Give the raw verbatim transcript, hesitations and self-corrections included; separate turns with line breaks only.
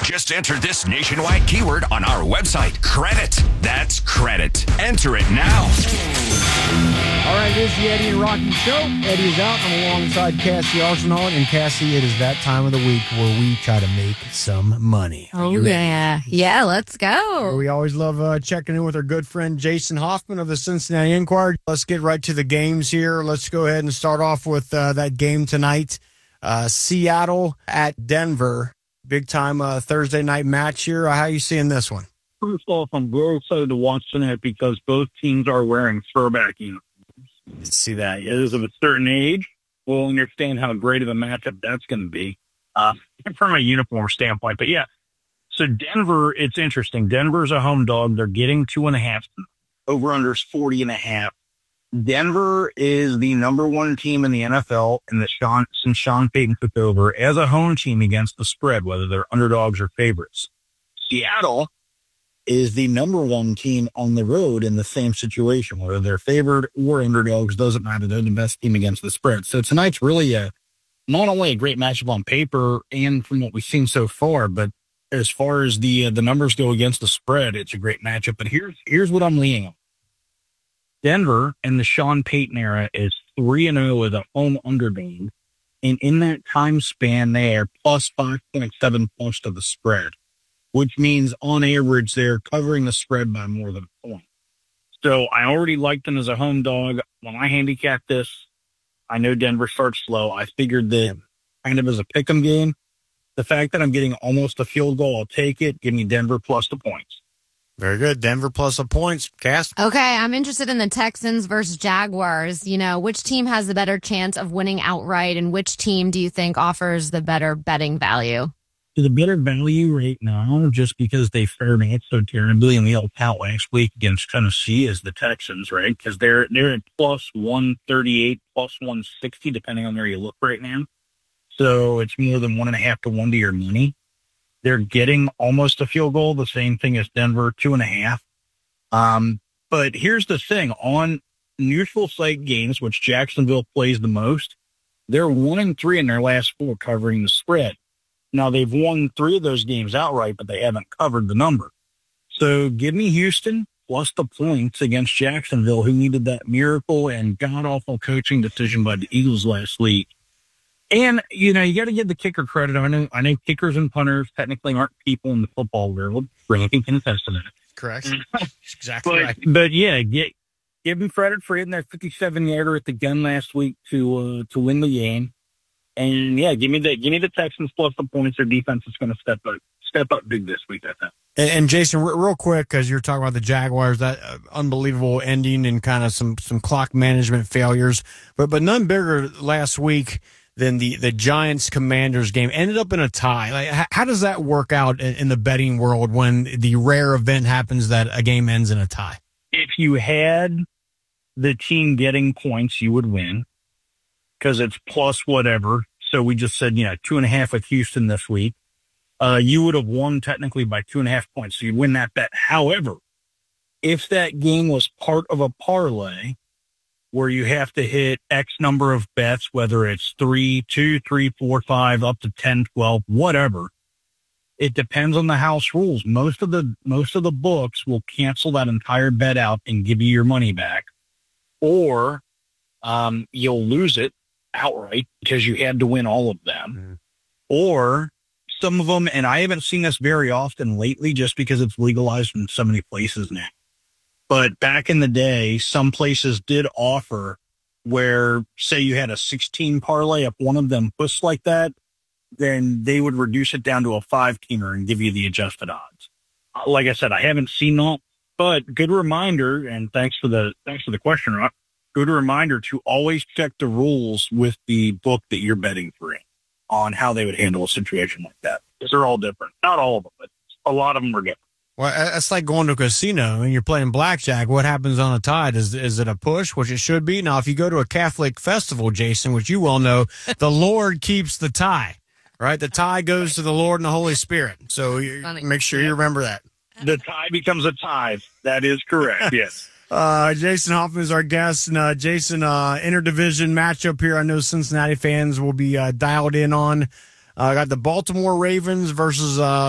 Just enter this nationwide keyword on our website. Credit. That's credit. Enter it now.
All right, it is the Eddie and Rocky Show. Eddie is out. I'm alongside Cassie Arsenault. And Cassie, it is that time of the week where we try to make some money.
Oh, yeah. Yeah, let's go.
We always love uh, checking in with our good friend Jason Hoffman of the Cincinnati Enquirer. Let's get right to the games here. Let's go ahead and start off with uh, that game tonight. Uh, Seattle at Denver. Big time uh, Thursday night match here. How are you seeing this one?
First off, I'm very excited to watch tonight because both teams are wearing throwback uniforms. See that. It is of a certain age. We'll understand how great of a matchup that's going to be uh, from a uniform standpoint. But, yeah, so Denver, it's interesting. Denver's a home dog. They're getting two and a half. Over-under is forty and a half. Denver is the number one team in the N F L and the Sean, since Sean Payton took over as a home team against the spread, whether they're underdogs or favorites. Seattle is the number one team on the road in the same situation, whether they're favored or underdogs, doesn't matter. They're the best team against the spread. So tonight's really a, not only a great matchup on paper and from what we've seen so far, but as far as the uh, the numbers go against the spread, it's a great matchup. But here's here's what I'm leaning on. Denver in the Sean Payton era is three and oh with a home underdog. And in that time span, they are plus five point seven points to the spread, which means on average, they're covering the spread by more than a point. So I already liked them as a home dog. When I handicapped this, I know Denver starts slow. I figured that kind of as a pick'em game, the fact that I'm getting almost a field goal, I'll take it. Give me Denver plus the points.
Very good. Denver plus the points. Cass?
Okay, I'm interested in the Texans versus Jaguars. You know, which team has the better chance of winning outright, and which team do you think offers the better betting value?
The better value right now, just because they fared out so terribly in the old out last week against Tennessee, is the Texans, right? Because they're they're at plus one thirty-eight, plus one sixty, depending on where you look right now. So it's more than one and a half to one to your money. They're getting almost a field goal, the same thing as Denver, two and a half. Um, but here's the thing. On neutral site games, which Jacksonville plays the most, they're one and three in their last four covering the spread. Now, they've won three of those games outright, but they haven't covered the number. So give me Houston plus the points against Jacksonville, who needed that miracle and god-awful coaching decision by the Eagles last week. And, you know, you got to give the kicker credit. I know, I know kickers and punters technically aren't people in the football world. Ranking can attest to that.
Correct. Exactly
but,
right.
But, yeah, get, give him credit for hitting that fifty-seven-yarder at the gun last week to uh, to win the game. And, yeah, give me the give me the Texans plus the points. Their defense is going to step up, step up big this week, I think.
And, and Jason, r- real quick, because you're talking about the Jaguars, that uh, unbelievable ending and kind of some, some clock management failures. But but none bigger last week than the, the Giants-Commanders game. Ended up in a tie. Like, h- how does that work out in, in the betting world when the rare event happens that a game ends in a tie?
If you had the team getting points, you would win because it's plus whatever. So we just said, you know, two and a half with Houston this week. Uh, you would have won technically by two and a half points. So you'd win that bet. However, if that game was part of a parlay, where you have to hit X number of bets, whether it's three, two, three, four, five, up to ten, twelve, whatever. It depends on the house rules. Most of the, most of the books will cancel that entire bet out and give you your money back, or, um, you'll lose it outright because you had to win all of them, mm-hmm. or some of them. And I haven't seen this very often lately just because it's legalized in so many places now. But back in the day, some places did offer where, say you had a sixteen parlay, if one of them puts like that, then they would reduce it down to a five-teamer and give you the adjusted odds. Like I said, I haven't seen that, but good reminder, and thanks for the thanks for the question, Rob. Good reminder to always check the rules with the book that you're betting for on how they would handle a situation like that. Because they're all different. Not all of them, but a lot of them are different.
Well, it's like going to a casino and you're playing blackjack. What happens on a tie? Is, is it a push, which it should be? Now, if you go to a Catholic festival, Jason, which you well know, the Lord keeps the tie, right? The tie goes to the Lord and the Holy Spirit. So you, make sure you remember that.
The tie becomes a tithe. That is correct, yes.
Uh, Jason Hoffman is our guest. And, uh, Jason, uh, interdivision matchup here. I know Cincinnati fans will be uh, dialed in on. I uh, got the Baltimore Ravens versus uh,